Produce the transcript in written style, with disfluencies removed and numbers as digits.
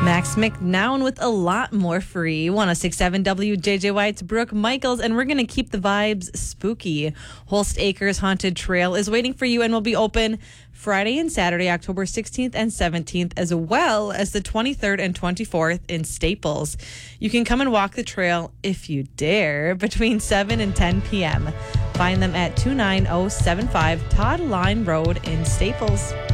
Max McNown with a lot more free. 106.7 WJJY. It's Brooke Michaels, and we're going to keep the vibes spooky. Holst Acres Haunted Trail is waiting for you and will be open Friday and Saturday, October 16th and 17th, as well as the 23rd and 24th in Staples. You can come and walk the trail, if you dare, between 7 and 10 p.m. Find them at 29075 Todd Line Road in Staples.